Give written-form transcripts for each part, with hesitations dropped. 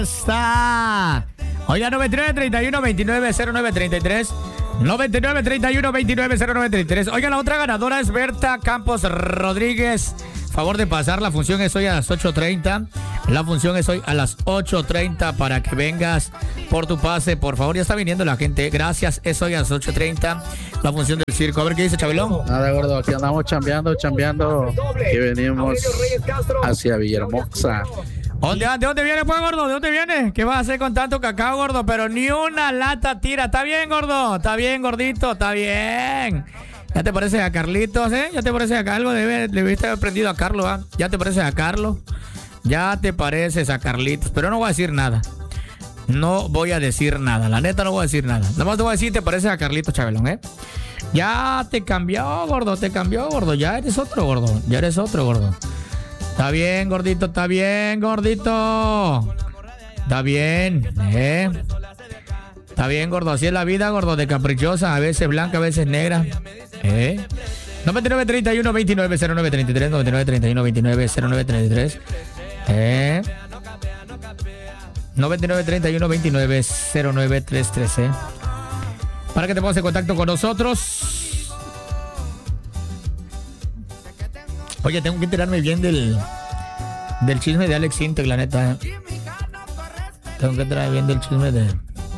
Está. Oiga, 99-31-29-09-33. 99-31-29-09-33. Oiga, la otra ganadora es Berta Campos Rodríguez. Favor de pasar, la función es hoy a las 8:30. La función es hoy a las 8:30 para que vengas por tu pase. Por favor, ya está viniendo la gente. Gracias, es hoy a las 8:30 la función del circo. A ver qué dice Chabelón. Nada, gordo, aquí andamos chambeando y venimos hacia Villahermosa. ¿De dónde viene, pues, gordo? ¿De dónde viene? ¿Qué vas a hacer con tanto cacao, gordo? Pero ni una lata tira. ¿Está bien, gordo? ¿Está bien, gordito? ¿Está bien? ¿Ya te pareces a Carlitos, eh? ¿Ya te pareces a Carlos? Debiste haber aprendido a Carlos, ¿ah? ¿Ya te pareces a Carlos? Ya te pareces a Carlitos. Pero no voy a decir nada. No voy a decir nada. La neta no voy a decir nada. Nada más te voy a decir, te pareces a Carlitos Chabelón, ¿eh? Ya te cambió, gordo. Te cambió, gordo. Ya eres otro, gordo. Ya eres otro, gordo. Está bien, gordito. Está bien, gordito. Está bien, Está bien, gordo. Así es la vida, gordo. De caprichosa. A veces blanca, a veces negra. 99-31-29-09-33. 99-31-29-09-33. 99-31-29-09-33. Para que te pongas en contacto con nosotros. Oye, tengo que enterarme bien del chisme de Alex Intec, la neta. Tengo que enterarme bien del chisme de...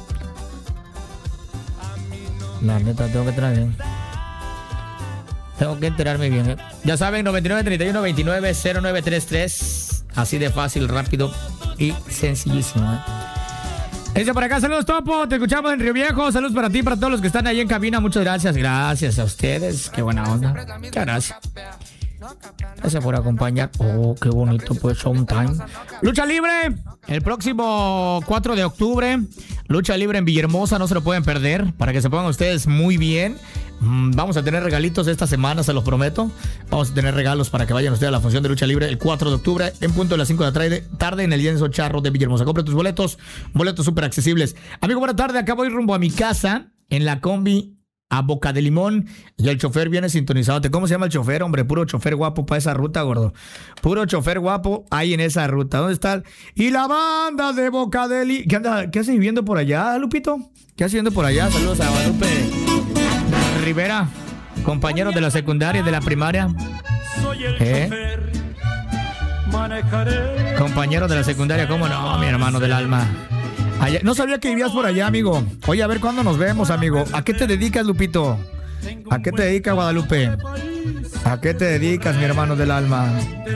La neta, tengo que enterarme bien. Tengo que enterarme bien. Ya saben, 99-31-29-09-33. Así de fácil, rápido y sencillísimo. Dice por acá, saludos Topo, te escuchamos en Río Viejo. Saludos para ti, para todos los que están ahí en cabina. Muchas gracias, gracias a ustedes. Qué buena onda. Muchas gracias. Gracias por acompañar. Oh, qué bonito, pues, Showtime. Lucha libre, el próximo 4 de octubre. Lucha libre en Villahermosa, no se lo pueden perder. Para que se pongan ustedes muy bien. Vamos a tener regalitos esta semana, se los prometo. Vamos a tener regalos para que vayan ustedes a la función de lucha libre el 4 de octubre, en punto de las 5 de la tarde, en el Lienzo Charro de Villahermosa. Compre tus boletos súper accesibles. Amigo, buena tarde, acá voy rumbo a mi casa, en la combi, a Boca de Limón, y el chofer viene sintonizado. ¿Cómo se llama el chofer, hombre? Puro chofer guapo para esa ruta, gordo. Puro chofer guapo ahí en esa ruta. ¿Dónde está? Y la banda de Boca de Limón. ¿Qué hace viviendo por allá, Lupito? ¿Qué hace viviendo por allá? Saludos a Guadalupe Rivera, compañeros de la secundaria y de la primaria. Soy el chofer, manejaré. Compañeros de la secundaria, ¿cómo no, mi hermano del alma? Allá, no sabía que vivías por allá, amigo. Oye, a ver cuándo nos vemos, amigo. ¿A qué te dedicas, Lupito? ¿A qué te dedicas, Guadalupe? ¿A qué te dedicas, mi hermano del alma?